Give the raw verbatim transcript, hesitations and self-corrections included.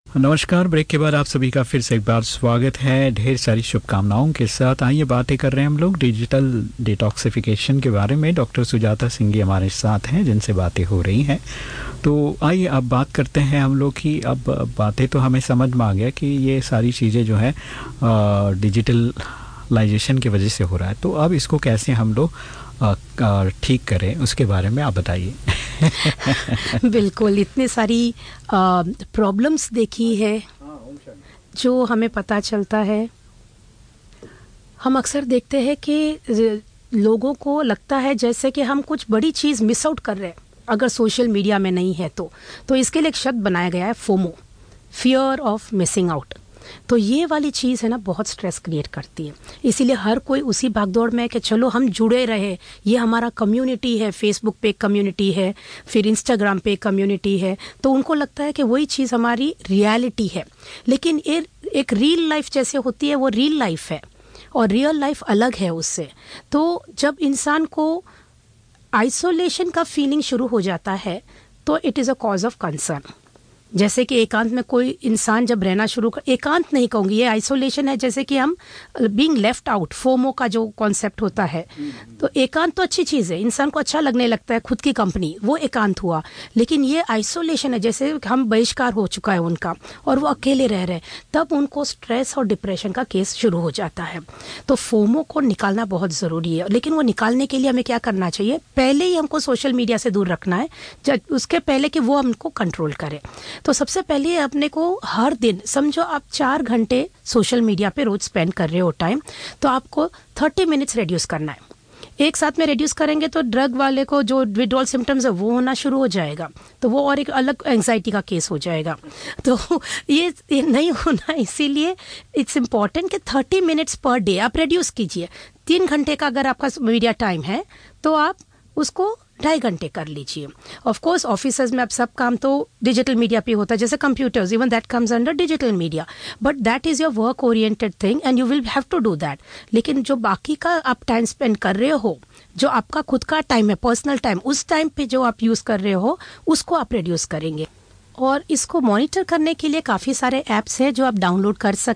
नमस्कार। ब्रेक के बाद आप सभी का फिर से एक बार स्वागत है। ढेर सारी शुभकामनाओं के साथ आइए बातें कर रहे हैं हम लोग डिजिटल डिटॉक्सिफिकेशन के बारे में। डॉक्टर सुजाता सिंह जी हमारे साथ हैं जिनसे बातें हो रही हैं। तो आइए अब बात करते हैं हम लोग की। अब बातें तो हमें समझ में आ गया कि ये सारी चीज़ें जो है डिजिटलाइजेशन की वजह से हो रहा है। तो अब इसको कैसे हम लोग ठीक करें उसके बारे में आप बताइए। बिल्कुल, इतनी सारी प्रॉब्लम्स देखी है जो हमें पता चलता है। हम अक्सर देखते हैं कि लोगों को लगता है जैसे कि हम कुछ बड़ी चीज़ मिस आउट कर रहे हैं अगर सोशल मीडिया में नहीं है तो तो इसके लिए एक शब्द बनाया गया है, FOMO, fear of missing out. तो ये वाली चीज़ है ना, बहुत स्ट्रेस क्रिएट करती है। इसीलिए हर कोई उसी भागदौड़ में है कि चलो हम जुड़े रहे, ये हमारा कम्युनिटी है, फेसबुक पे कम्युनिटी है, फिर इंस्टाग्राम पे कम्युनिटी है, तो उनको लगता है कि वही चीज़ हमारी रियलिटी है। लेकिन ये एक रियल लाइफ जैसे होती है, वो रियल लाइफ है और रियल लाइफ अलग है उससे। तो जब इंसान को आइसोलेशन का फीलिंग शुरू हो जाता है तो it is a cause of concern. जैसे कि एकांत में कोई इंसान जब रहना शुरू कर, एकांत नहीं कहूँगी, ये आइसोलेशन है, जैसे कि हम बीइंग लेफ्ट आउट, फोमो का जो कॉन्सेप्ट होता है। तो एकांत तो अच्छी चीज़ है, इंसान को अच्छा लगने लगता है खुद की कंपनी, वो एकांत हुआ। लेकिन ये आइसोलेशन है, जैसे हम बहिष्कार हो चुका है उनका और वो अकेले रह रहे हैं, तब उनको स्ट्रेस और डिप्रेशन का केस शुरू हो जाता है। तो फोमो को निकालना बहुत ज़रूरी है। लेकिन वो निकालने के लिए हमें क्या करना चाहिए? पहले ही हमको सोशल मीडिया से दूर रखना है, जब उसके पहले कि वो हमको कंट्रोल करे। तो सबसे पहले अपने को हर दिन, समझो आप चार घंटे सोशल मीडिया पे रोज स्पेंड कर रहे हो टाइम, तो आपको थर्टी मिनट्स रिड्यूस करना है। एक साथ में रिड्यूस करेंगे तो ड्रग वाले को जो विड्रॉल सिम्टम्स है वो होना शुरू हो जाएगा, तो वो और एक अलग एंजाइटी का केस हो जाएगा। तो ये, ये नहीं होना, इसीलिए इट्स इम्पॉर्टेंट कि थर्टी मिनट्स पर डे आप रिड्यूस कीजिए। तीन घंटे का अगर आपका मीडिया टाइम है तो आप उसको ढाई घंटे कर लीजिए। ऑफ कोर्स ऑफिसेज में अब सब काम तो डिजिटल मीडिया पे होता है, जैसे computers, even that comes under digital media, but that is your work oriented thing and you will have to do that. लेकिन जो बाकी का आप टाइम स्पेंड कर रहे हो, जो आपका खुद का टाइम है, पर्सनल टाइम, उस टाइम पे जो आप यूज़ कर रहे हो उसको आप रिड्यूस करेंगे। और इसको मॉनिटर करने के लिए काफ़ी सारे ऐप्स हैं जो आप डाउनलोड कर सकते